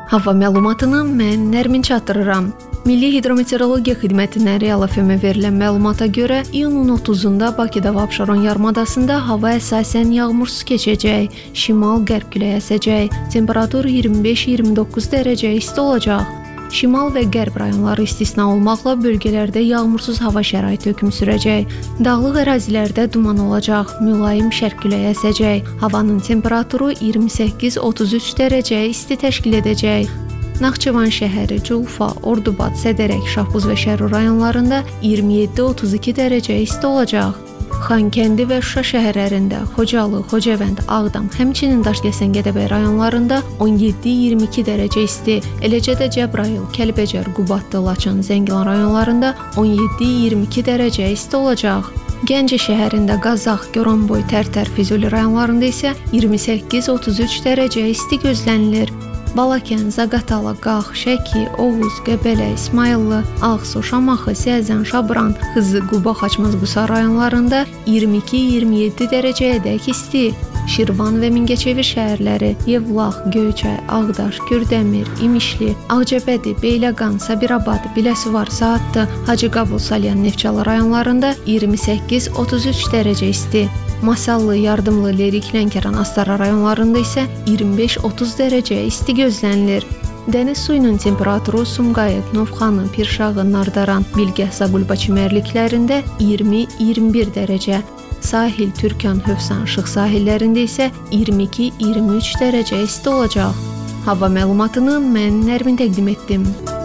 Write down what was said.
Hava məlumatını mən Nərmin çatdırıram. Milli Hidrometeorologiya Xidmətindən Real FM-ə verilən məlumata görə iyunun 30-da Bakıda və Abşeron yarımadasında hava əsasən yağmursuz keçəcək, şimal-qərb küləyi əsəcək, temperatur 25-29 dərəcə isti olacaq. Şimal və qərb rayonları istisna olmaqla bölgələrdə yağmursuz hava şəraiti hökm sürəcək. Dağlıq ərazilərdə duman olacaq, mülayim şərq küləyi əsəcək. Havanın temperaturu 28-33 dərəcə isti təşkil edəcək. Naxçıvan şəhəri, Culfa, Ordubad, Sədərək, Şahbuz və Şərur rayonlarında 27-32 dərəcə isti olacaq. Xankəndi və Şuşa şəhərlərində, Xocalı, Xocavənd, Ağdam, həmçinin Daşkəsən, Gədəbəy rayonlarında 17-22 dərəcə isti, eləcə də Cəbrayıl, Kəlbəcər, Qubadlı, Laçın, Zəngilan rayonlarında 17-22 dərəcə isti olacaq. Gəncə şəhərində Qazax, Goranboy, Tərtər, Füzuli rayonlarında isə 28-33 dərəcə isti gözlənilir. Balakən, Zaqatala, Qax, Şəki, Oğuz, Qəbələ, İsmayıllı, Ağsu, Şamaxı, Səzən, Şabran, Xızı, Quba, Xaçmaz, Qusar rayonlarında 22-27 dərəcəyədək isti. Şirvan və Mingəçevir şəhərləri, Yevlax, Göyçay, Ağdaş, Kürdəmir, İmişli, Ağcabədi, Beyləqan, Sabirabad, Biləsuvar, Saatlı, Hacıqabul, Salyan, Neftçala rayonlarında 28-33 dərəcə isti. Masallı, Yardımlı, Lerik, Lənkəran, Astara rayonlarında isə 25-30 dərəcə isti gözlənilir. Dəniz suyunun temperaturu Sumqayıt, Novxanı, Pirşağı, Nardaran, Bilgəh, Zabulba çimərliklərində 20-21 dərəcə. Sahil, Türkan, Hövsan, Şıx sahillərində isə 22-23 dərəcə isti olacaq. Hava məlumatını mən Nərmin təqdim etdim.